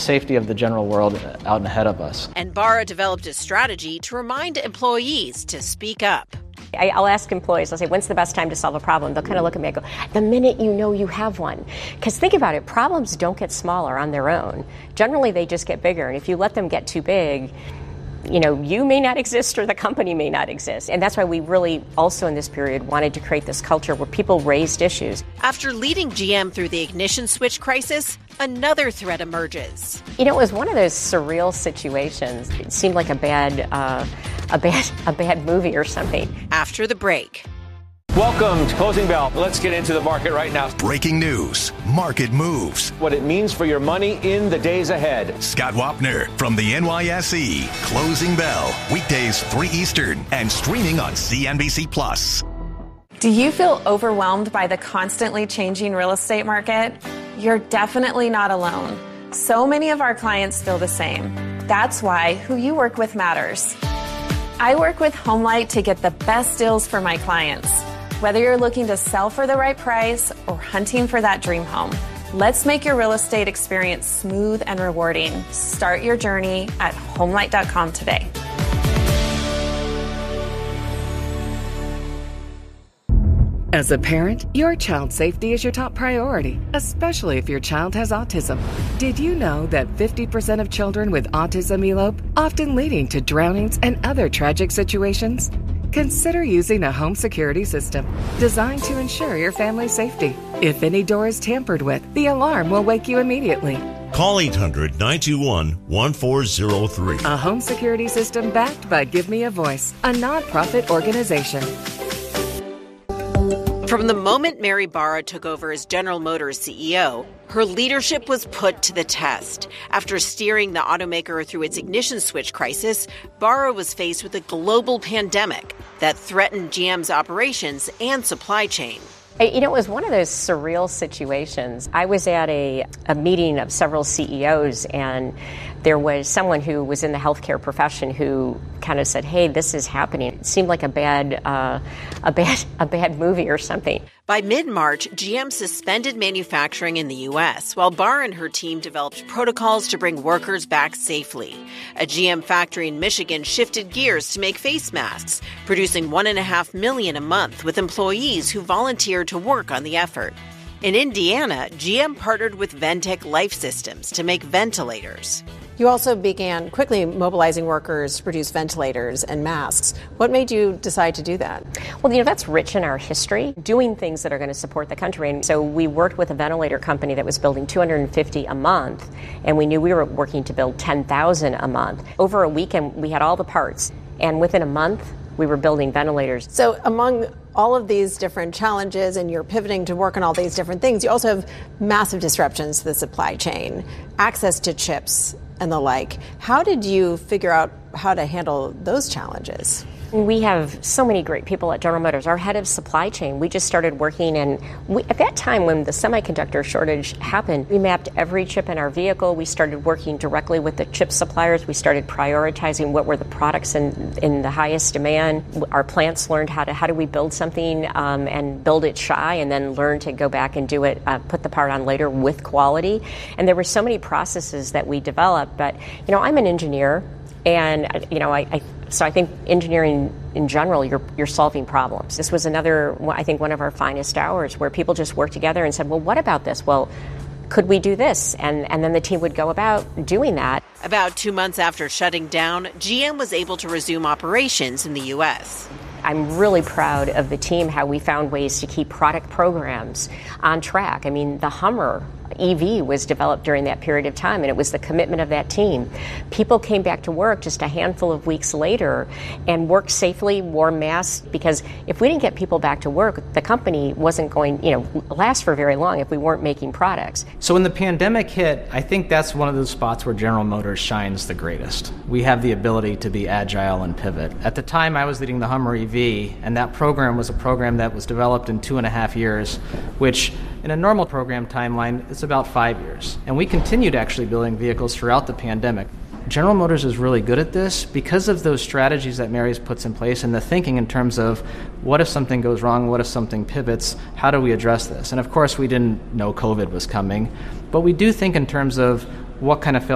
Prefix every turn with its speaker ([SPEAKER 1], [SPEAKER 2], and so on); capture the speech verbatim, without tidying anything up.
[SPEAKER 1] safety of the general world out and ahead of us.
[SPEAKER 2] And Bara developed a strategy to remind employees to speak up.
[SPEAKER 3] I, I'll ask employees, I'll say, when's the best time to solve a problem? They'll kind of look at me and go, the minute you know you have one. Because think about it, problems don't get smaller on their own. Generally, they just get bigger. And if you let them get too big, you know, you may not exist or the company may not exist. And that's why we really also in this period wanted to create this culture where people raised issues.
[SPEAKER 2] After leading G M through the ignition switch crisis, another threat emerges.
[SPEAKER 3] You know, it was one of those surreal situations. It seemed like a bad, uh, a bad, a bad movie or something.
[SPEAKER 2] After the break.
[SPEAKER 4] Welcome to Closing Bell. Let's get into the market right now.
[SPEAKER 5] Breaking news, market moves,
[SPEAKER 4] what it means for your money in the days ahead.
[SPEAKER 5] Scott Wapner from the N Y S E. Closing Bell, weekdays three Eastern and streaming on C N B C Plus.
[SPEAKER 6] Do you feel overwhelmed by the constantly changing real estate market? You're definitely not alone. So many of our clients feel the same. That's why who you work with matters. I work with HomeLight to get the best deals for my clients. Whether you're looking to sell for the right price or hunting for that dream home, let's make your real estate experience smooth and rewarding. Start your journey at homelight dot com today.
[SPEAKER 7] As a parent, your child's safety is your top priority, especially if your child has autism. Did you know that fifty percent of children with autism elope, often leading to drownings and other tragic situations? Consider using a home security system designed to ensure your family's safety. If any door is tampered with, the alarm will wake you immediately.
[SPEAKER 8] Call eight hundred, nine two one, one four zero three.
[SPEAKER 7] A home security system backed by Give Me a Voice, a nonprofit organization.
[SPEAKER 2] From the moment Mary Barra took over as General Motors C E O, her leadership was put to the test. After steering the automaker through its ignition switch crisis, Barra was faced with a global pandemic that threatened G M's operations and supply chain.
[SPEAKER 3] You know, it was one of those surreal situations. I was at a, a meeting of several C E Os, and there was someone who was in the healthcare profession who kind of said, "Hey, this is happening." It seemed like a bad, uh, a bad, a bad movie or something.
[SPEAKER 2] By mid-March, G M suspended manufacturing in the U S, while Barr and her team developed protocols to bring workers back safely. A G M factory in Michigan shifted gears to make face masks, producing one and a half million a month with employees who volunteered to work on the effort. In Indiana, G M partnered with Ventec Life Systems to make ventilators.
[SPEAKER 9] You also began quickly mobilizing workers to produce ventilators and masks. What made you decide to do that?
[SPEAKER 3] Well, you know, that's rich in our history, doing things that are going to support the country. And so we worked with a ventilator company that was building two hundred fifty a month, and we knew we were working to build ten thousand a month. Over a weekend, we had all the parts, and within a month, we were building ventilators.
[SPEAKER 9] So among all of these different challenges, and you're pivoting to work on all these different things, you also have massive disruptions to the supply chain, access to chips, and the like. How did you figure out how to handle those challenges?
[SPEAKER 3] We have so many great people at General Motors. Our head of supply chain, we just started working, and we, at that time when the semiconductor shortage happened, we mapped every chip in our vehicle. We started working directly with the chip suppliers. We started prioritizing what were the products in, in the highest demand. Our plants learned how to how do we build something um, and build it shy, and then learn to go back and do it, uh, put the part on later with quality. And there were so many processes that we developed. But you know, I'm an engineer. And, you know, I, I so I think engineering in general, you're you're solving problems. This was another, I think, one of our finest hours where people just worked together and said, well, what about this? Well, could we do this? And, and then the team would go about doing that.
[SPEAKER 2] About two months after shutting down, G M was able to resume operations in the U S.
[SPEAKER 3] I'm really proud of the team, how we found ways to keep product programs on track. I mean, the Hummer E V was developed during that period of time, and it was the commitment of that team. People came back to work just a handful of weeks later and worked safely, wore masks, because if we didn't get people back to work, the company wasn't going, you know, last for very long if we weren't making products.
[SPEAKER 1] So when the pandemic hit, I think that's one of those spots where General Motors shines the greatest. We have the ability to be agile and pivot. At the time, I was leading the Hummer E V, and that program was a program that was developed in two and a half years, which in a normal program timeline, it's about five years. And we continued actually building vehicles throughout the pandemic. General Motors is really good at this because of those strategies that Mary's puts in place and the thinking in terms of what if something goes wrong, what if something pivots, how do we address this? And of course, we didn't know COVID was coming, but we do think in terms of what kind of failure